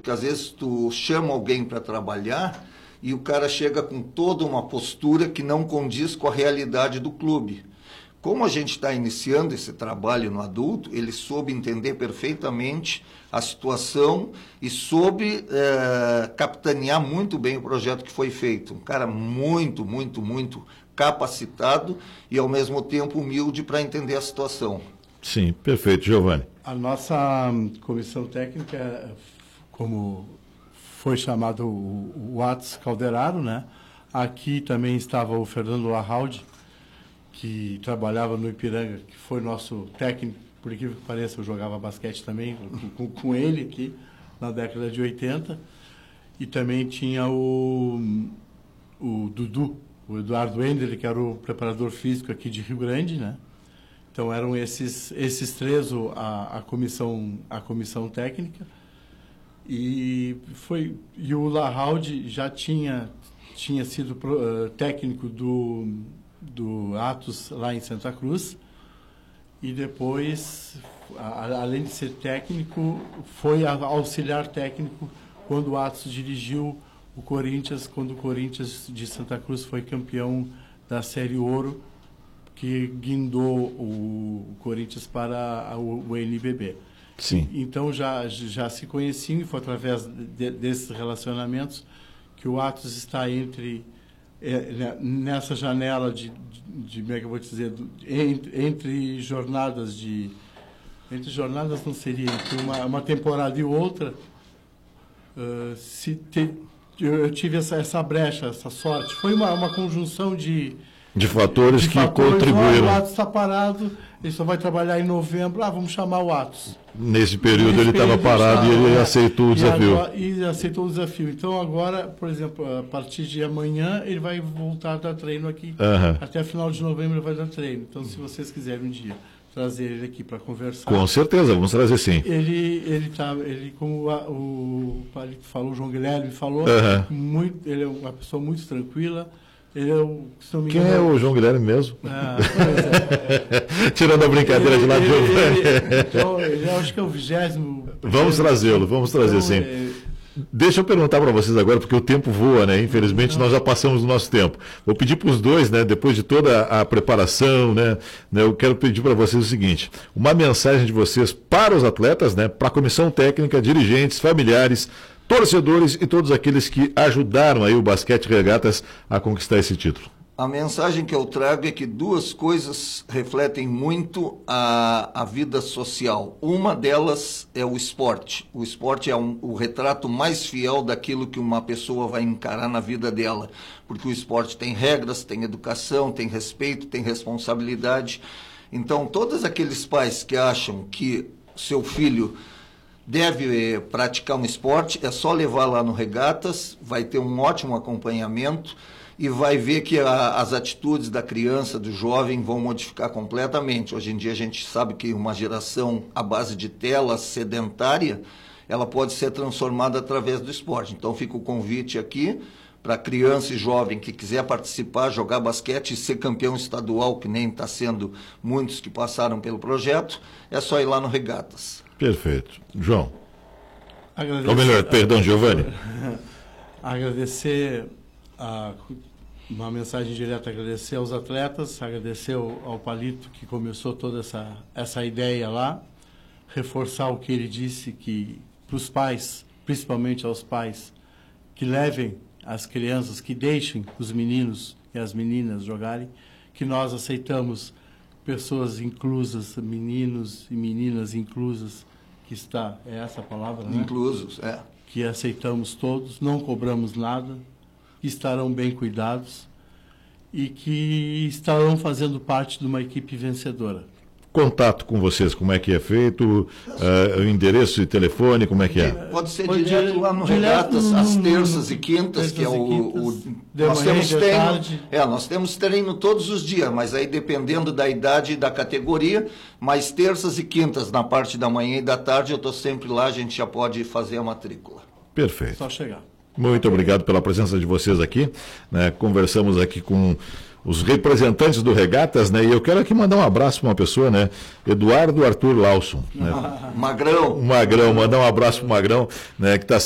porque às vezes tu chama alguém para trabalhar e o cara chega com toda uma postura que não condiz com a realidade do clube. Como a gente está iniciando esse trabalho no adulto, ele soube entender perfeitamente a situação e soube capitanear muito bem o projeto que foi feito. Um cara muito, muito, muito capacitado e, ao mesmo tempo, humilde para entender a situação. Sim, perfeito. Giovanni. A nossa comissão técnica, como foi chamado o Atos Calderaro, né? Aqui também estava o Fernando Larraldi, que trabalhava no Ipiranga, que foi nosso técnico, por incrível que pareça, eu jogava basquete também com ele aqui, na década de 80. E também tinha o Dudu, o Eduardo Ender, que era o preparador físico aqui de Rio Grande, né? Então eram esses três a comissão técnica. E o Larraldi já tinha sido técnico do Atos lá em Santa Cruz, e depois, além de ser técnico, foi auxiliar técnico quando o Atos dirigiu o Corinthians, quando o Corinthians de Santa Cruz foi campeão da Série Ouro, que guindou o Corinthians para o NBB. Sim. Então já se conheciam, e foi através desses relacionamentos que o Atos está nessa janela como é que eu vou dizer, entre jornadas não seria, entre uma temporada e outra, eu tive essa brecha, essa sorte. Foi uma conjunção de fatores que contribuíram. O Atos está parado, ele só vai trabalhar em novembro, vamos chamar o Atos. Nesse período ele estava parado e ele aceitou o desafio. E aceitou o desafio. Então agora, por exemplo, a partir de amanhã ele vai voltar a dar treino aqui. Até final de novembro ele vai dar treino. Então, se vocês quiserem um dia trazer ele aqui para conversar. Com certeza, vamos trazer sim. Ele como o falou, o João Guilherme falou, ele é uma pessoa muito tranquila. Ele é Quem é o João Guilherme mesmo? Tirando a brincadeira de lado. Ele acho que é o 20º. Vamos trazer sim. Deixa eu perguntar para vocês agora, porque o tempo voa, né? Infelizmente nós já passamos o nosso tempo. Vou pedir para os dois, né? Depois de toda a preparação, né? Eu quero pedir para vocês o seguinte: uma mensagem de vocês para os atletas, né? Para a comissão técnica, dirigentes, familiares, torcedores e todos aqueles que ajudaram aí o Basquete Regatas a conquistar esse título. A mensagem que eu trago é que duas coisas refletem muito a vida social. Uma delas é o esporte. O esporte é o retrato mais fiel daquilo que uma pessoa vai encarar na vida dela. Porque o esporte tem regras, tem educação, tem respeito, tem responsabilidade. Então, todos aqueles pais que acham que seu filho deve praticar um esporte, é só levar lá no Regatas, vai ter um ótimo acompanhamento e vai ver que as atitudes da criança, do jovem, vão modificar completamente. Hoje em dia a gente sabe que uma geração à base de tela sedentária, ela pode ser transformada através do esporte. Então fica o convite aqui para criança e jovem que quiser participar, jogar basquete e ser campeão estadual, que nem está sendo muitos que passaram pelo projeto, é só ir lá no Regatas. Perfeito. João. Ou melhor, perdão, Giovanni. Agradecer, uma mensagem direta, agradecer aos atletas, agradecer ao Palito que começou toda essa ideia lá, reforçar o que ele disse, que para os pais, principalmente aos pais, que levem as crianças, que deixem os meninos e as meninas jogarem, que nós aceitamos pessoas inclusas, meninos e meninas inclusas, é essa a palavra, né? Inclusos, Que aceitamos todos, não cobramos nada, que estarão bem cuidados e que estarão fazendo parte de uma equipe vencedora. Contato com vocês, como é que é feito? O endereço e telefone, como é que é? Pode ser direto lá no Regatas, às terças e quintas, que é nós temos treino todos os dias, mas aí dependendo da idade e da categoria, mas terças e quintas, na parte da manhã e da tarde, eu estou sempre lá, a gente já pode fazer a matrícula. Perfeito. Só chegar. Muito obrigado pela presença de vocês aqui, né? Conversamos aqui com os representantes do Regatas, né? E eu quero aqui mandar um abraço para uma pessoa, né? Eduardo Arthur Lawson. Né? Magrão. Magrão, mandar um abraço para o Magrão, né? Que está